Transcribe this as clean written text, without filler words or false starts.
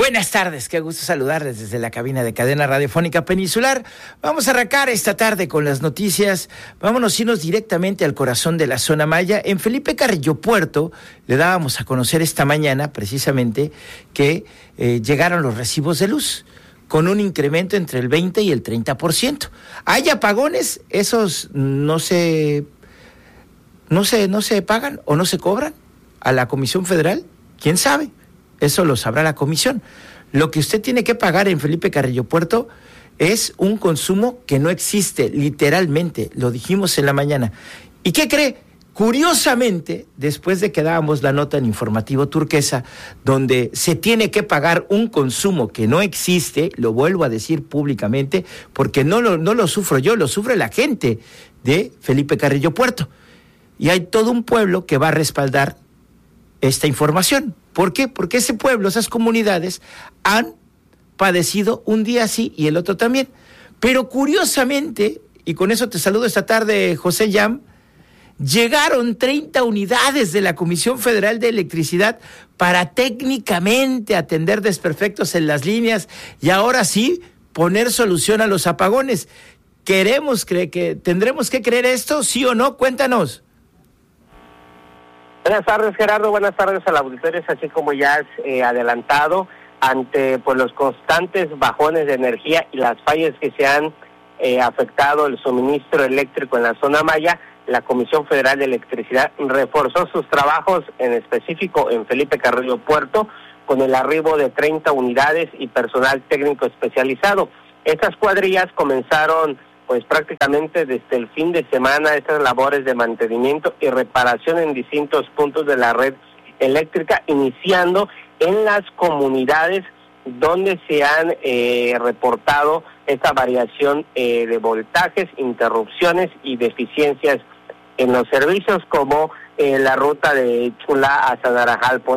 Buenas tardes, qué gusto saludarles desde la cabina de Cadena Radiofónica Peninsular. Vamos a arrancar esta tarde con las noticias. Vámonos a irnos directamente al corazón de la zona maya. En Felipe Carrillo Puerto le dábamos a conocer esta mañana precisamente que llegaron los recibos de luz con un incremento entre el 20 y el 30%. Hay apagones, esos no se pagan o no se cobran a la Comisión Federal. ¿Quién sabe? Eso lo sabrá la comisión. Lo que usted tiene que pagar en Felipe Carrillo Puerto es un consumo que no existe, literalmente, lo dijimos en la mañana. ¿Y qué cree? Curiosamente, después de que dábamos la nota en Informativo Turquesa, donde se tiene que pagar un consumo que no existe, lo vuelvo a decir públicamente, porque no lo sufro yo, lo sufre la gente de Felipe Carrillo Puerto. Y hay todo un pueblo que va a respaldar esta información. ¿Por qué? Porque ese pueblo, esas comunidades han padecido un día sí y el otro también. Pero curiosamente, y con eso te saludo esta tarde, José Yam, llegaron 30 unidades de la Comisión Federal de Electricidad para técnicamente atender desperfectos en las líneas y ahora sí poner solución a los apagones. ¿Tendremos que creer esto, sí o no? Cuéntanos. Buenas tardes, Gerardo. Buenas tardes a la auditoría. Así como ya has adelantado, ante los constantes bajones de energía y las fallas que se han afectado el suministro eléctrico en la zona maya, la Comisión Federal de Electricidad reforzó sus trabajos, en específico en Felipe Carrillo Puerto, con el arribo de 30 unidades y personal técnico especializado. Estas cuadrillas comenzaron prácticamente desde el fin de semana estas labores de mantenimiento y reparación en distintos puntos de la red eléctrica, iniciando en las comunidades donde se han reportado esta variación de voltajes, interrupciones y deficiencias en los servicios, como la ruta de Chula a Sanarajalpo.